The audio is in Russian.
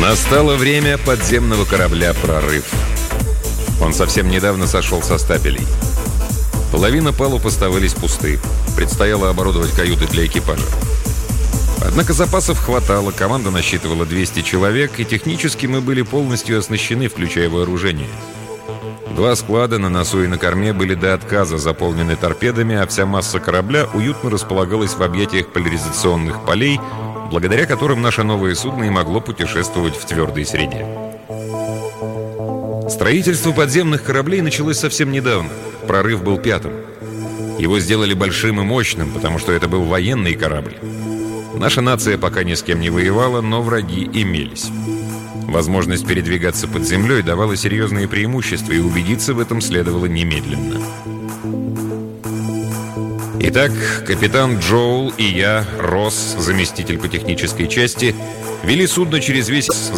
Настало время подземного корабля «Прорыв». Он совсем недавно сошел со стапелей. Половина палуб оставались пусты. Предстояло оборудовать каюты для экипажа. Однако запасов хватало, команда насчитывала 200 человек, и технически мы были полностью оснащены, включая вооружение. 2 склада на носу и на корме были до отказа заполнены торпедами, а вся масса корабля уютно располагалась в объятиях поляризационных полей, благодаря которым наше новое судно и могло путешествовать в твердой среде. Строительство подземных кораблей началось совсем недавно. «Прорыв» был 5-м. Его сделали большим и мощным, потому что это был военный корабль. Наша нация пока ни с кем не воевала, но враги имелись. Возможность передвигаться под землей давала серьезные преимущества, и убедиться в этом следовало немедленно. Итак, капитан Джоул и я, Росс, заместитель по технической части, вели судно через весь